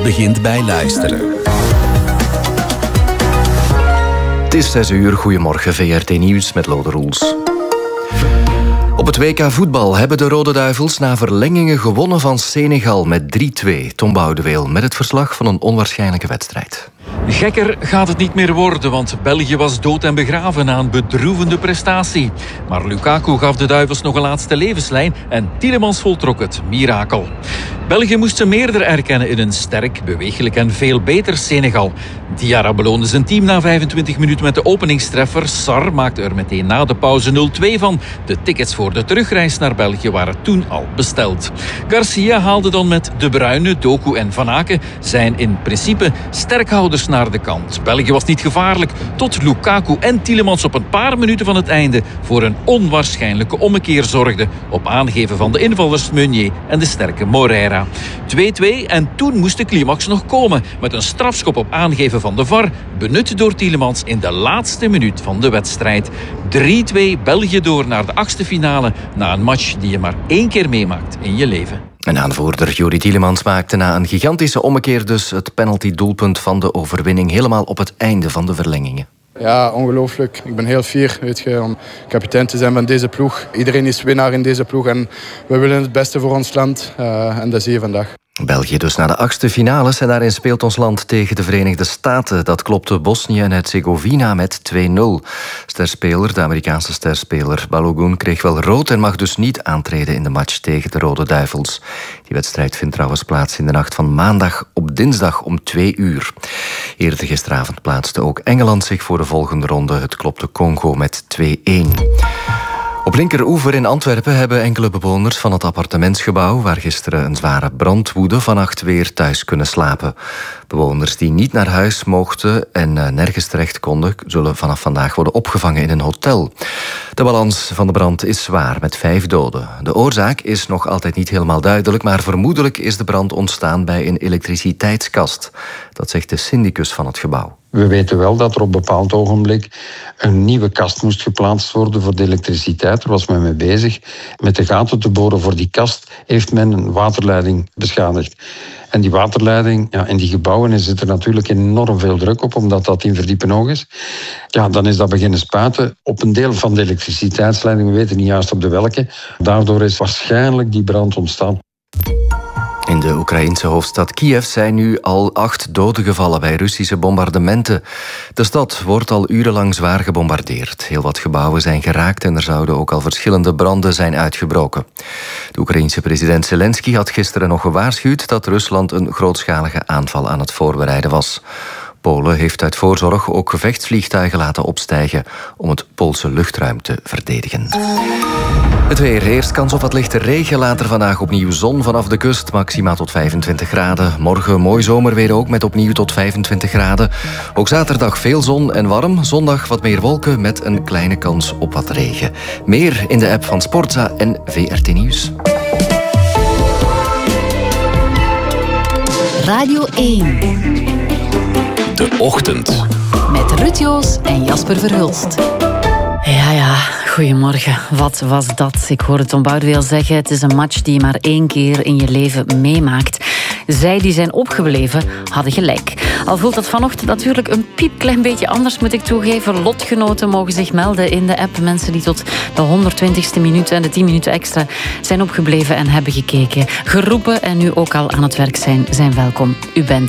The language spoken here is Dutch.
begint bij luisteren. Het is 6 uur, goedemorgen, VRT Nieuws met Lode Roels. Op het WK voetbal hebben de Rode Duivels na verlengingen gewonnen van Senegal met 3-2. Tom Boudeweel met het verslag van een onwaarschijnlijke wedstrijd. Gekker gaat het niet meer worden, want België was dood en begraven na een bedroevende prestatie. Maar Lukaku gaf de Duivels nog een laatste levenslijn en Tielemans voltrok het mirakel. België moest ze meerder erkennen in een sterk, beweeglijk en veel beter Senegal. Diarra beloonde zijn team na 25 minuten met de openingstreffer. Sarr maakte er meteen na de pauze 0-2 van. De tickets voor de terugreis naar België waren toen al besteld. Garcia haalde dan met De Bruyne, Doku en Van Aken zijn in principe sterkhouders naar de kant. België was niet gevaarlijk tot Lukaku en Tielemans op een paar minuten van het einde voor een onwaarschijnlijke ommekeer zorgden op aangeven van de invallers Meunier en de sterke Moreira. 2-2 en toen moest de climax nog komen met een strafschop op aangeven van de VAR, benut door Tielemans in de laatste minuut van de wedstrijd. 3-2 België door naar de 8e finale na een match die je maar 1 keer meemaakt in je leven. En aanvoerder Juri Tielemans maakte na een gigantische ommekeer dus het penalty-doelpunt van de overwinning helemaal op het einde van de verlengingen. Ja, ongelooflijk. Ik ben heel fier, om kapitein te zijn van deze ploeg. Iedereen is winnaar in deze ploeg en we willen het beste voor ons land. En dat zie je vandaag. België dus naar de 8e finales en daarin speelt ons land tegen de Verenigde Staten. Dat klopte Bosnië en Herzegovina met 2-0. Sterspeler, de Amerikaanse sterspeler Balogun kreeg wel rood en mag dus niet aantreden in de match tegen de Rode Duivels. Die wedstrijd vindt trouwens plaats in de nacht van maandag op dinsdag om 2 uur. Eerder gisteravond plaatste ook Engeland zich voor de volgende ronde. Het klopte Congo met 2-1. Op Linkeroever in Antwerpen hebben enkele bewoners van het appartementsgebouw waar gisteren een zware brand woedde vannacht weer thuis kunnen slapen. Bewoners die niet naar huis mochten en nergens terecht konden, zullen vanaf vandaag worden opgevangen in een hotel. De balans van de brand is zwaar met 5 doden. De oorzaak is nog altijd niet helemaal duidelijk, maar vermoedelijk is de brand ontstaan bij een elektriciteitskast. Dat zegt de syndicus van het gebouw. We weten wel dat er op een bepaald ogenblik een nieuwe kast moest geplaatst worden voor de elektriciteit. Daar was men mee bezig. Met de gaten te boren voor die kast heeft men een waterleiding beschadigd. En die waterleiding, in die gebouwen zit er natuurlijk enorm veel druk op, omdat dat 10 verdiepen hoog is. Ja, dan is dat beginnen spuiten op een deel van de elektriciteitsleiding. We weten niet juist op de welke. Daardoor is waarschijnlijk die brand ontstaan. In de Oekraïense hoofdstad Kiev zijn nu al 8 doden gevallen bij Russische bombardementen. De stad wordt al urenlang zwaar gebombardeerd. Heel wat gebouwen zijn geraakt en er zouden ook al verschillende branden zijn uitgebroken. De Oekraïense president Zelensky had gisteren nog gewaarschuwd dat Rusland een grootschalige aanval aan het voorbereiden was. Polen heeft uit voorzorg ook gevechtsvliegtuigen laten opstijgen om het Poolse luchtruim te verdedigen. Het weer. Eerst kans op wat lichte regen, later vandaag opnieuw zon vanaf de kust, maxima tot 25 graden. Morgen mooi zomerweer ook met opnieuw tot 25 graden. Ook zaterdag veel zon en warm. Zondag wat meer wolken met een kleine kans op wat regen. Meer in de app van Sportza en VRT Nieuws. Radio 1. De Ochtend. Met Ruud Joos en Jasper Verhulst. Ja, goedemorgen. Wat was dat? Ik hoorde Tom Boudeweel zeggen, het is een match die je maar 1 keer in je leven meemaakt. Zij die zijn opgebleven, hadden gelijk. Al voelt dat vanochtend natuurlijk een piepklein beetje anders, moet ik toegeven. Lotgenoten mogen zich melden in de app. Mensen die tot de 120ste minuut en de 10 minuten extra zijn opgebleven en hebben gekeken. Geroepen en nu ook al aan het werk zijn welkom. U bent